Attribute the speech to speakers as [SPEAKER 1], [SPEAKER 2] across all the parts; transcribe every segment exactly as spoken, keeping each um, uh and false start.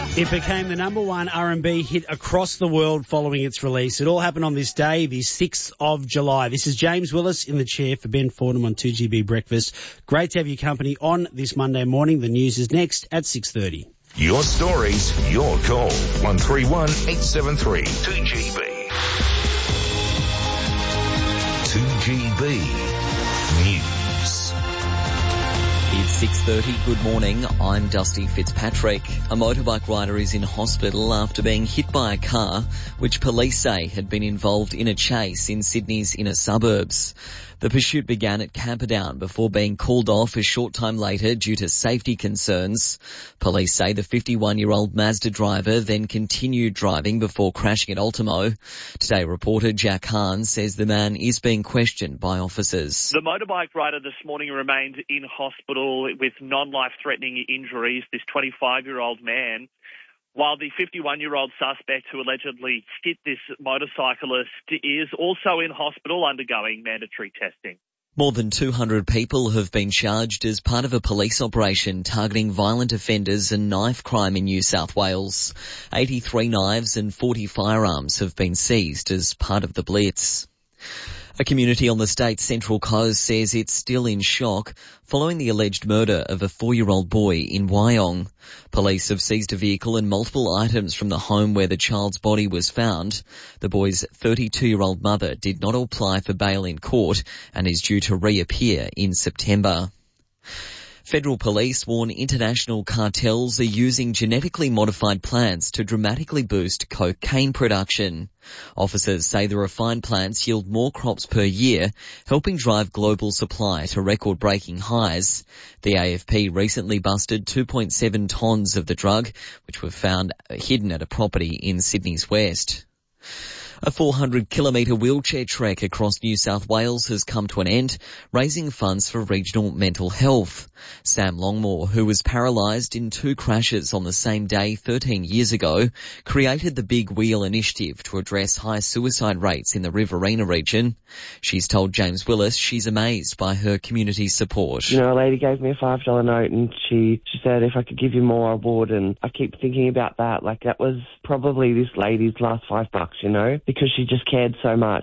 [SPEAKER 1] It became the number one R and B hit across the world following its release. It all happened on this day, the sixth of July. This is James Willis in the chair for Ben Fordham on two G B Breakfast. Great to have your company on this Monday morning. The news is next at six thirty.
[SPEAKER 2] Your stories, your call. one three one, eight seven three, two G B. two G B News.
[SPEAKER 3] It's six thirty. Good morning. I'm Dusty Fitzpatrick. A motorbike rider is in hospital after being hit by a car, which police say had been involved in a chase in Sydney's inner suburbs. The pursuit began at Camperdown before being called off a short time later due to safety concerns. Police say the fifty-one-year-old Mazda driver then continued driving before crashing at Ultimo. Today, reporter Jack Hahn says the man is being questioned by officers.
[SPEAKER 4] The motorbike rider this morning remained in hospital with non-life-threatening injuries, this twenty-five-year-old man, while the fifty-one-year-old suspect who allegedly hit this motorcyclist is also in hospital undergoing mandatory testing.
[SPEAKER 3] More than two hundred people have been charged as part of a police operation targeting violent offenders and knife crime in New South Wales. eighty-three knives and forty firearms have been seized as part of the blitz. A community on the state's Central Coast says it's still in shock following the alleged murder of a four-year-old boy in Wyong. Police have seized a vehicle and multiple items from the home where the child's body was found. The boy's thirty-two-year-old mother did not apply for bail in court and is due to reappear in September. Federal police warn international cartels are using genetically modified plants to dramatically boost cocaine production. Officers say the refined plants yield more crops per year, helping drive global supply to record-breaking highs. The A F P recently busted two point seven tonnes of the drug, which were found hidden at a property in Sydney's west. A four hundred kilometre wheelchair trek across New South Wales has come to an end, raising funds for regional mental health. Sam Longmore, who was paralysed in two crashes on the same day thirteen years ago, created the Big Wheel initiative to address high suicide rates in the Riverina region. She's told James Willis she's amazed by her community support.
[SPEAKER 5] You know, a lady gave me a five dollar note and she, she said if I could give you more I would, and I keep thinking about that. Like, that was probably this lady's last five bucks, you know, because she just cared so much.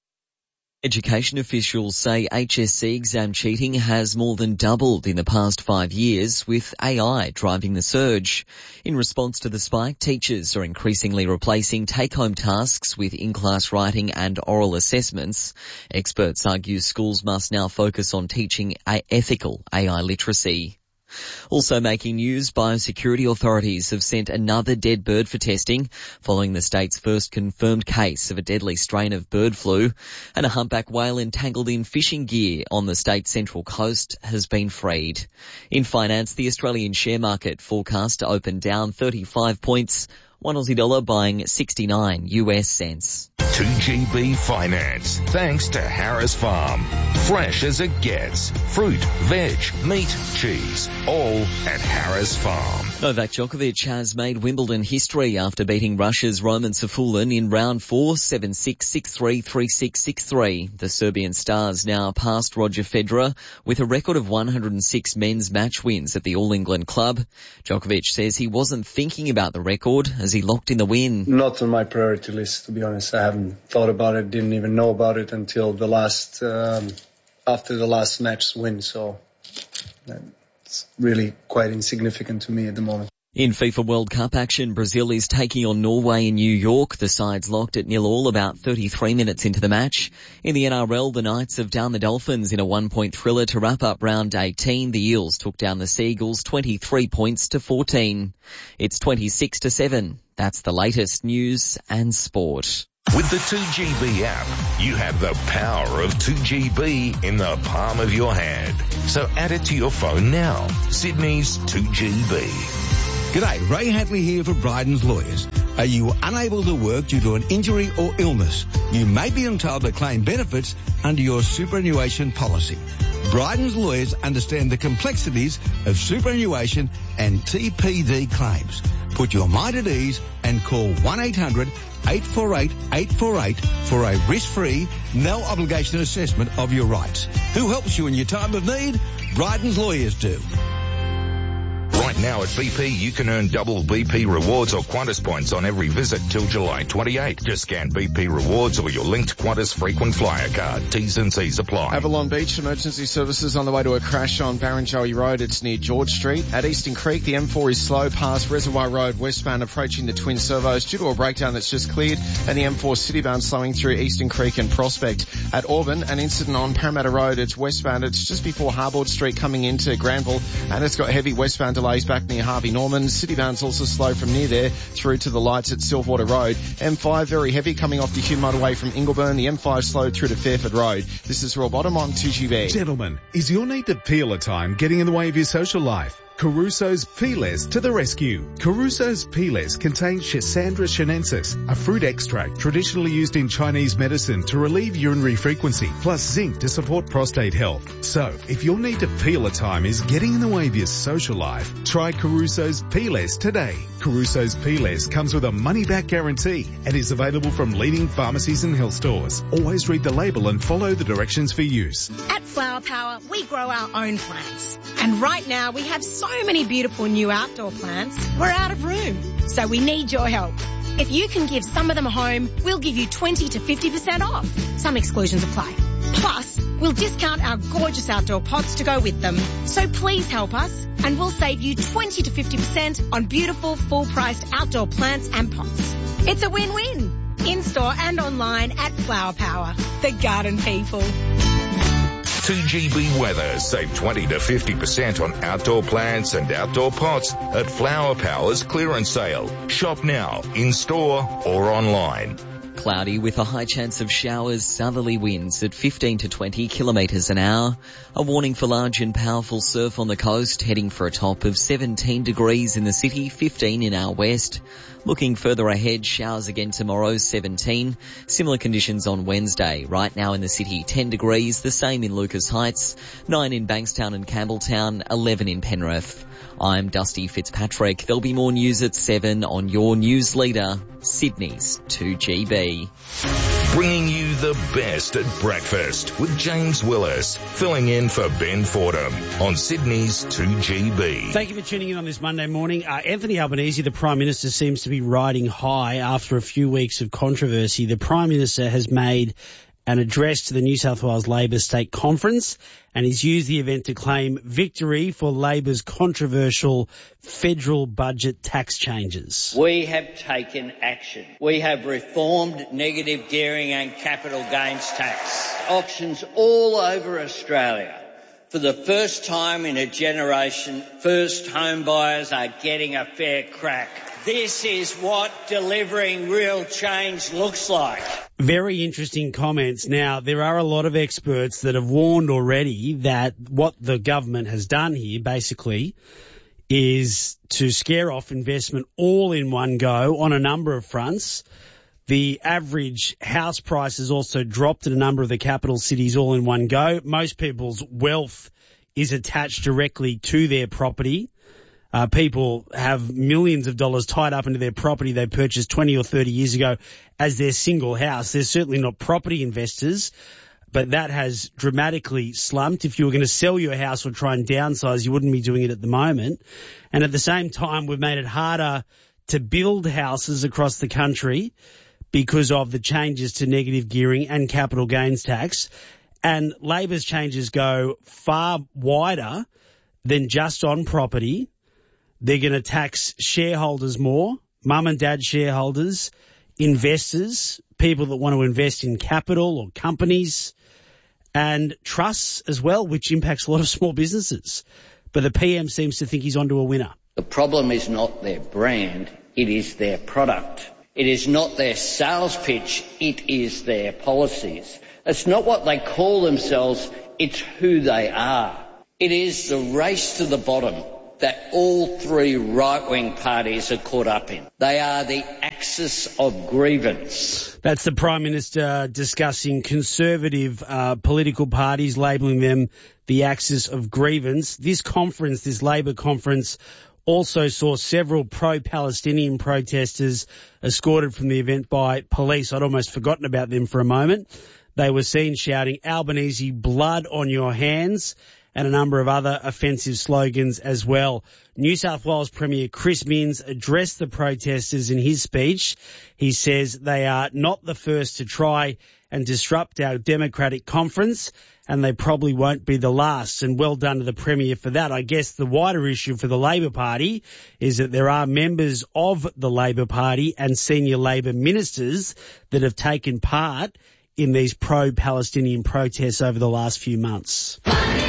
[SPEAKER 3] Education officials say H S C exam cheating has more than doubled in the past five years, with A I driving the surge. In response to the spike, teachers are increasingly replacing take-home tasks with in-class writing and oral assessments. Experts argue schools must now focus on teaching ethical A I literacy. Also making news, biosecurity authorities have sent another dead bird for testing following the state's first confirmed case of a deadly strain of bird flu, and a humpback whale entangled in fishing gear on the state's Central Coast has been freed. In finance, the Australian share market forecast to open down thirty-five points, one Aussie dollar buying sixty-nine U S cents.
[SPEAKER 2] two G B Finance, thanks to Harris Farm. Fresh as it gets. Fruit, veg, meat, cheese, all at Harris Farm.
[SPEAKER 3] Novak Djokovic has made Wimbledon history after beating Russia's Roman Safulin in round four, seven six, six three, three six, six three. The Serbian star's now passed Roger Federer with a record of one hundred six men's match wins at the All England club. Djokovic says he wasn't thinking about the record as he locked in the win.
[SPEAKER 6] Not on my priority list, to be honest. I haven't thought about it, didn't even know about it until the last, um, after the last match win, so it's really quite insignificant to me at the moment.
[SPEAKER 3] In FIFA World Cup action, Brazil is taking on Norway in New York. The sides locked at nil all about thirty-three minutes into the match. In the N R L, the Knights have down the Dolphins in a one-point thriller to wrap up round eighteen. The Eels took down the Seagulls twenty-three points to fourteen. It's twenty-six to seven. That's the latest news and sport.
[SPEAKER 2] With the two G B app, you have the power of two G B in the palm of your hand. So add it to your phone now. Sydney's two G B.
[SPEAKER 7] G'day, Ray Hadley here for Bryden's Lawyers. Are you unable to work due to an injury or illness? You may be entitled to claim benefits under your superannuation policy. Bryden's Lawyers understand the complexities of superannuation and T P D claims. Put your mind at ease and call one eight hundred, eight four eight, eight four eight for a risk-free, no-obligation assessment of your rights. Who helps you in your time of need? Bryden's Lawyers do.
[SPEAKER 2] Right now at B P, you can earn double B P rewards or Qantas points on every visit till July twenty-eighth. Just scan B P rewards or your linked Qantas frequent flyer card. T's and C's apply.
[SPEAKER 8] Avalon Beach Emergency Services on the way to a crash on Barrenjoey Road. It's near George Street. At Eastern Creek, the M four is slow past Reservoir Road westbound approaching the Twin Servos due to a breakdown that's just cleared, and the M four citybound slowing through Eastern Creek and Prospect. At Auburn, an incident on Parramatta Road. It's westbound. It's just before Harbord Street coming into Granville, and it's got heavy westbound delays back near Harvey Norman. Citybound's also slow from near there through to the lights at Silverwater Road. M five very heavy coming off the Hume motorway from Ingleburn. The M five slowed through to Fairford Road. This is Royal Bottom on two G B.
[SPEAKER 9] Gentlemen, is your need to peel a time getting in the way of your social life? Caruso's Peelers to the rescue. Caruso's Peelers contain Schisandra chinensis, a fruit extract traditionally used in Chinese medicine to relieve urinary frequency, plus zinc to support prostate health. So, if your need to peel a time is getting in the way of your social life, try Caruso's Peelers today. Caruso's Peelers comes with a money-back guarantee and is available from leading pharmacies and health stores. Always read the label and follow the directions for use.
[SPEAKER 10] At Flower Power, we grow our own plants. And right now, we have so many beautiful new outdoor plants, we're out of room. So we need your help. If you can give some of them a home, we'll give you twenty to fifty percent off. Some exclusions apply. Plus, we'll discount our gorgeous outdoor pots to go with them. So please help us, and we'll save you twenty to fifty percent on beautiful, full-priced outdoor plants and pots. It's a win-win. In-store and online at Flower Power, the garden people.
[SPEAKER 2] two G B weather. Save twenty to fifty percent on outdoor plants and outdoor pots at Flower Power's clearance sale. Shop now, in-store or online.
[SPEAKER 3] Cloudy with a high chance of showers, southerly winds at fifteen to twenty kilometres an hour. A warning for large and powerful surf on the coast, heading for a top of seventeen degrees in the city, fifteen in our west. Looking further ahead, showers again tomorrow, seventeen. Similar conditions on Wednesday. Right now in the city, ten degrees, the same in Lucas Heights, nine in Bankstown and Campbelltown, eleven in Penrith. I'm Dusty Fitzpatrick. There'll be more news at seven on your news leader, Sydney's two G B.
[SPEAKER 2] Bringing you the best at breakfast with James Willis, filling in for Ben Fordham on Sydney's two G B.
[SPEAKER 1] Thank you for tuning in on this Monday morning. Uh, Anthony Albanese, the Prime Minister, seems to be riding high after a few weeks of controversy. The Prime Minister has made an address to the New South Wales Labor State Conference, and he's used the event to claim victory for Labor's controversial federal budget tax changes.
[SPEAKER 11] We have taken action. We have reformed negative gearing and capital gains tax. Auctions all over Australia. For the first time in a generation, first home buyers are getting a fair crack. This is what delivering real change looks like.
[SPEAKER 1] Very interesting comments. Now, there are a lot of experts that have warned already that what the government has done here, basically, is to scare off investment all in one go on a number of fronts. The average house price has also dropped in a number of the capital cities all in one go. Most people's wealth is attached directly to their property. Uh, people have millions of dollars tied up into their property they purchased twenty or thirty years ago as their single house. They're certainly not property investors, but that has dramatically slumped. If you were going to sell your house or try and downsize, you wouldn't be doing it at the moment. And at the same time, we've made it harder to build houses across the country because of the changes to negative gearing and capital gains tax. And Labor's changes go far wider than just on property. They're going to tax shareholders more, mum and dad shareholders, investors, people that want to invest in capital or companies, and trusts as well, which impacts a lot of small businesses. But the P M seems to think he's onto a winner.
[SPEAKER 11] The problem is not their brand, it is their product. It is not their sales pitch, it is their policies. It's not what they call themselves, it's who they are. It is the race to the bottom that all three right-wing parties are caught up in. They are the axis of grievance.
[SPEAKER 1] That's the Prime Minister discussing conservative uh, political parties, labelling them the axis of grievance. This conference, this Labor conference, also saw several pro-Palestinian protesters escorted from the event by police. I'd almost forgotten about them for a moment. They were seen shouting, "Albanese, blood on your hands," and a number of other offensive slogans as well. New South Wales Premier Chris Minns addressed the protesters in his speech. He says they are not the first to try and disrupt our democratic conference, and they probably won't be the last. And well done to the Premier for that. I guess the wider issue for the Labor Party is that there are members of the Labor Party and senior Labor ministers that have taken part in these pro-Palestinian protests over the last few months.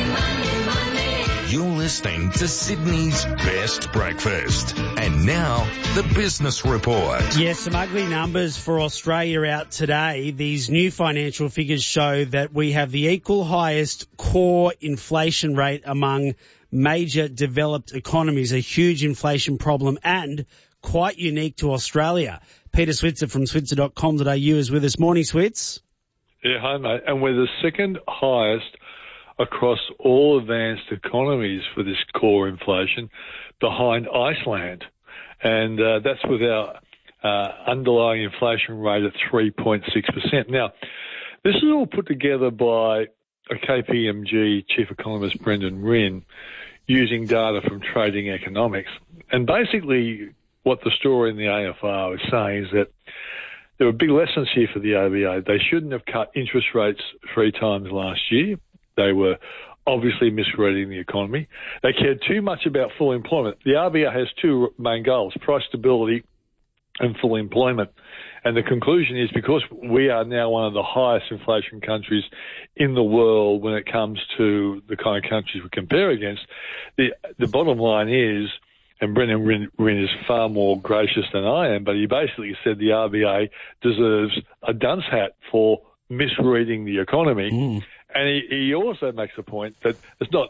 [SPEAKER 2] You're listening to Sydney's Best Breakfast. And now, the Business Report.
[SPEAKER 1] Yes, some ugly numbers for Australia out today. These new financial figures show that we have the equal highest core inflation rate among major developed economies, a huge inflation problem and quite unique to Australia. Peter Switzer from switzer dot com dot a u is with us. Morning, Switz.
[SPEAKER 12] Yeah, hi, mate. And we're the second highest across all advanced economies for this core inflation, behind Iceland. And uh, that's with our uh, underlying inflation rate at three point six percent. Now, this is all put together by a K P M G chief economist, Brendan Rinn, using data from Trading Economics. And basically what the story in the A F R is saying is that there were big lessons here for the R B A. They shouldn't have cut interest rates three times last year. They were obviously misreading the economy. They cared too much about full employment. The R B A has two main goals, price stability and full employment. And the conclusion is because we are now one of the highest inflation countries in the world when it comes to the kind of countries we compare against, the, the bottom line is, and Brendan Rinn, Rinn is far more gracious than I am, but he basically said the R B A deserves a dunce hat for misreading the economy. Mm. And he, he also makes the point that it's not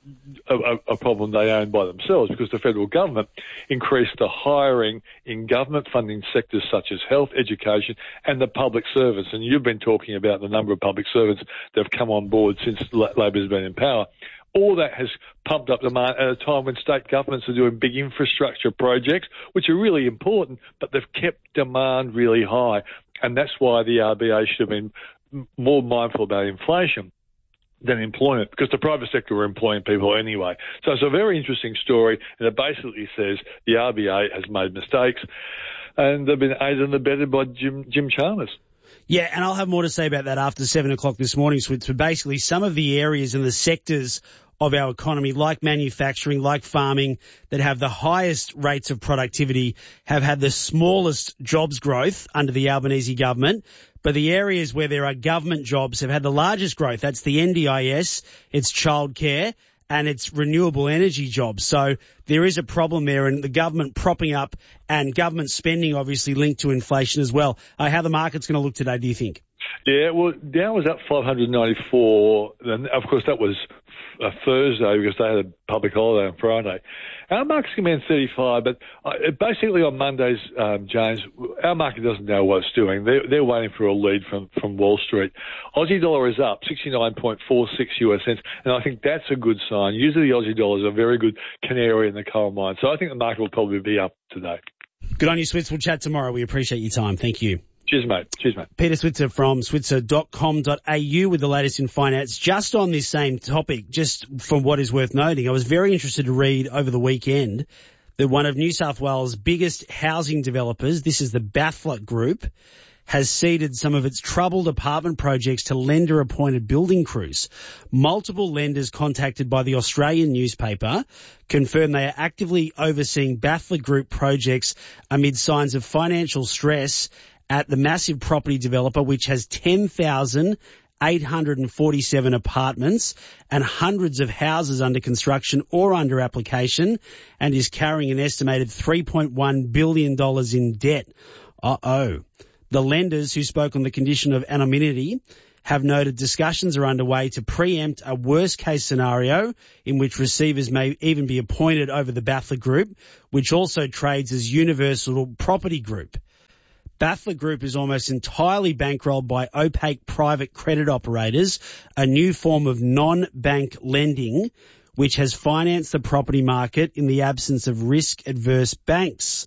[SPEAKER 12] a, a problem they own by themselves, because the federal government increased the hiring in government funding sectors such as health, education and the public service. And you've been talking about the number of public servants that have come on board since Labor's been in power. All that has pumped up demand at a time when state governments are doing big infrastructure projects, which are really important, but they've kept demand really high. And that's why the R B A should have been more mindful about inflation than employment, because the private sector were employing people anyway. So it's a very interesting story, and it basically says the R B A has made mistakes, and they've been aided and abetted by Jim, Jim Chalmers.
[SPEAKER 1] Yeah, and I'll have more to say about that after seven o'clock this morning, Switz. But basically, some of the areas and the sectors of our economy, like manufacturing, like farming, that have the highest rates of productivity, have had the smallest jobs growth under the Albanese government. But the areas where there are government jobs have had the largest growth. That's the N D I S, it's childcare, and it's renewable energy jobs. So there is a problem there, and the government propping up and government spending obviously linked to inflation as well. Uh, how the market's going to look today, do you think?
[SPEAKER 12] Yeah, well, Dow was up five hundred ninety-four, and of course that was a Thursday because they had a public holiday on Friday. Our market's going to be in thirty-five, but basically on Mondays, um, James, our market doesn't know what it's doing. They're, they're waiting for a lead from, from Wall Street. Aussie dollar is up sixty-nine point four six U S cents, and I think that's a good sign. Usually the Aussie dollar is a very good canary in the coal mine, so I think the market will probably be up today.
[SPEAKER 1] Good on you, Switz. We'll chat tomorrow. We appreciate your time. Thank you.
[SPEAKER 12] Cheers, mate. Cheers, mate.
[SPEAKER 1] Peter Switzer from switzer dot com dot a u with the latest in finance. Just on this same topic, just from what is worth noting, I was very interested to read over the weekend that one of New South Wales' biggest housing developers, this is the Bathlet Group, has ceded some of its troubled apartment projects to lender-appointed building crews. Multiple lenders contacted by the Australian newspaper confirm they are actively overseeing Bathlet Group projects amid signs of financial stress at the massive property developer, which has ten thousand eight hundred forty-seven apartments and hundreds of houses under construction or under application, and is carrying an estimated three point one billion dollars in debt. Uh-oh. The lenders, who spoke on the condition of anonymity, have noted discussions are underway to preempt a worst-case scenario in which receivers may even be appointed over the Bathlet Group, which also trades as Universal Property Group. Bathlet Group is almost entirely bankrolled by opaque private credit operators, a new form of non-bank lending which has financed the property market in the absence of risk-adverse banks.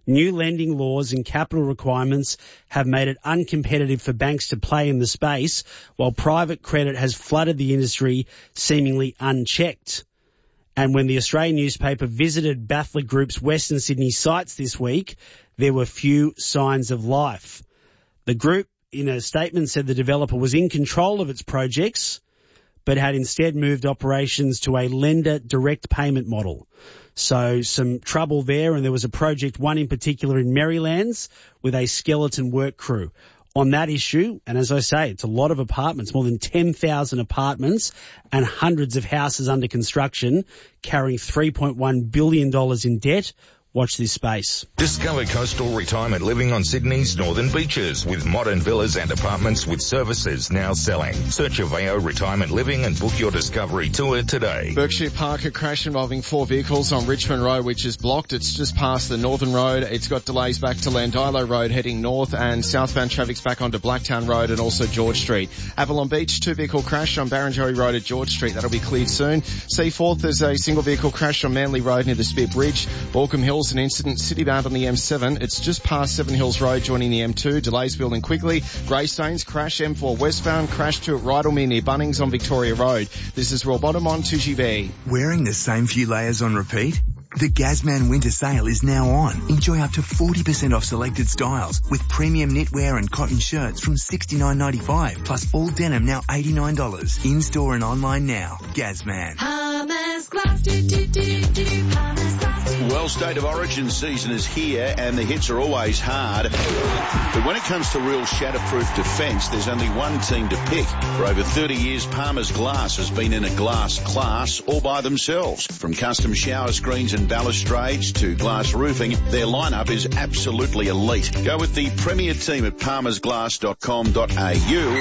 [SPEAKER 1] New lending laws and capital requirements have made it uncompetitive for banks to play in the space, while private credit has flooded the industry seemingly unchecked. And when the Australian newspaper visited Baffler Group's Western Sydney sites this week, there were few signs of life. The group, in a statement, said the developer was in control of its projects, but had instead moved operations to a lender direct payment model. So some trouble there, and there was a project, one in particular in Merrylands, with a skeleton work crew. On that issue, and as I say, it's a lot of apartments, more than ten thousand apartments and hundreds of houses under construction, carrying three point one billion dollars in debt. Watch this space.
[SPEAKER 2] Discover coastal retirement living on Sydney's northern beaches with modern villas and apartments with services now selling. Search Aveo Retirement Living and book your discovery tour today.
[SPEAKER 8] Berkshire Park, a crash involving four vehicles on Richmond Road, which is blocked. It's just past the Northern Road. It's got delays back to Landilo Road heading north, and southbound traffic's back onto Blacktown Road and also George Street. Avalon Beach, two vehicle crash on Barrenjoey Road at George Street. That'll be cleared soon. Seaforth, there's a single vehicle crash on Manly Road near the Spear Bridge. Balcombe Hills, an incident citybound on the M seven. It's just past Seven Hills Road joining the M two. Delays building quickly. Greystanes, crash M four westbound. Crash two at Rydalmere near Bunnings on Victoria Road. This is Royal Bottom on two G B.
[SPEAKER 13] Wearing the same few layers on repeat? The Gazman Winter Sale is now on. Enjoy up to forty percent off selected styles with premium knitwear and cotton shirts from sixty-nine ninety-five, plus all denim now eighty-nine dollars. In-store and online now. Gazman.
[SPEAKER 14] Palmer's Glass, do, do, do, do, Palmer's Glass.
[SPEAKER 15] Well, State of Origin season is here and the hits are always hard. But when it comes to real shatterproof defence, there's only one team to pick. For over thirty years, Palmer's Glass has been in a glass class all by themselves. From custom shower screens and balustrades to glass roofing, their lineup is absolutely elite. Go with the premier team at palmers glass dot com dot a u.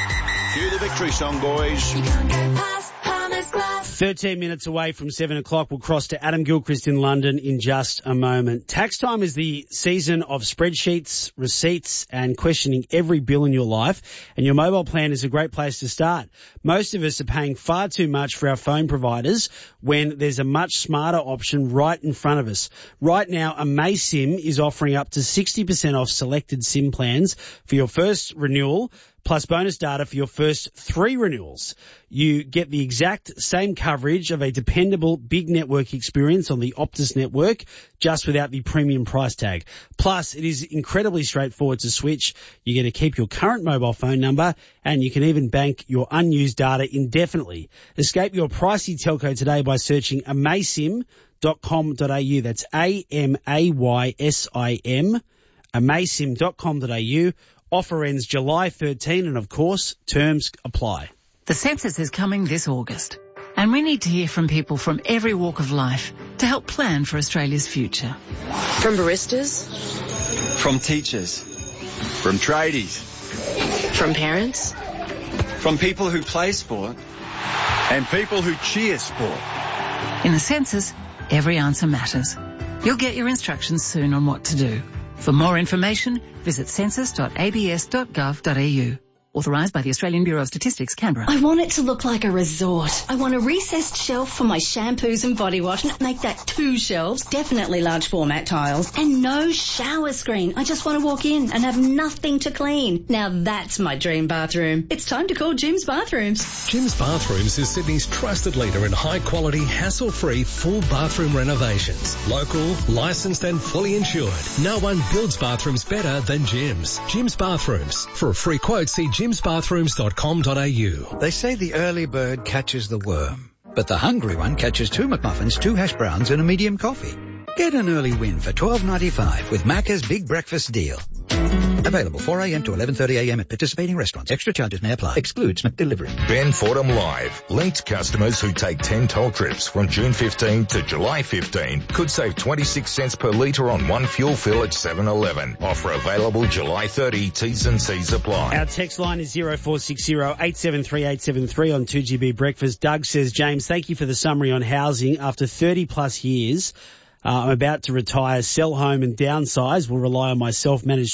[SPEAKER 15] Cue the victory song, boys.
[SPEAKER 14] You can't go past Palmer's Glass.
[SPEAKER 1] thirteen minutes away from seven o'clock. We'll cross to Adam Gilchrist in London in just a moment. Tax time is the season of spreadsheets, receipts, and questioning every bill in your life. And your mobile plan is a great place to start. Most of us are paying far too much for our phone providers when there's a much smarter option right in front of us. Right now, AmazSIM is offering up to sixty percent off selected SIM plans for your first renewal, plus bonus data for your first three renewals. You get the exact same coverage of a dependable big network experience on the Optus network, just without the premium price tag. Plus, it is incredibly straightforward to switch. You get to keep your current mobile phone number, and you can even bank your unused data indefinitely. Escape your pricey telco today by searching amazsim dot com dot a u. That's A M A Y S I M, amazsim dot com dot a u. Offer ends July thirteenth, and of course, terms apply.
[SPEAKER 16] The census is coming this August, and we need to hear from people from every walk of life to help plan for Australia's future.
[SPEAKER 17] From baristas.
[SPEAKER 18] From teachers. From tradies.
[SPEAKER 17] From parents.
[SPEAKER 18] From people who play sport. And people who cheer sport.
[SPEAKER 16] In the census, every answer matters. You'll get your instructions soon on what to do. For more information, visit census dot a b s dot gov dot a u. Authorised by the Australian Bureau of Statistics, Canberra.
[SPEAKER 19] I want it to look like a resort. I want a recessed shelf for my shampoos and body wash. Make that two shelves, definitely large format tiles, and no shower screen. I just want to walk in and have nothing to clean. Now that's my dream bathroom. It's time to call Jim's Bathrooms.
[SPEAKER 20] Jim's Bathrooms is Sydney's trusted leader in high-quality, hassle-free, full bathroom renovations. Local, licensed and fully insured. No one builds bathrooms better than Jim's. Jim's Bathrooms. For a free quote, see jim's bathrooms dot com dot a u.
[SPEAKER 21] They say the early bird catches the worm, but the hungry one catches two McMuffins, two hash browns and a medium coffee. Get an early win for twelve ninety-five with Macca's Big Breakfast Deal. Available four a m to eleven thirty a m at participating restaurants. Extra charges may apply. Excludes McDelivery.
[SPEAKER 2] Ben Fordham Live. Linked customers who take ten toll trips from June fifteenth to July fifteenth could save twenty-six cents per litre on one fuel fill at seven eleven. Offer available July thirtieth. T's and C's apply.
[SPEAKER 1] Our text line is zero four six zero eight seven three eight seven three on two G B Breakfast. Doug says, James, thank you for the summary on housing. After thirty plus years, uh, I'm about to retire, sell home and downsize. Will rely on my self-managed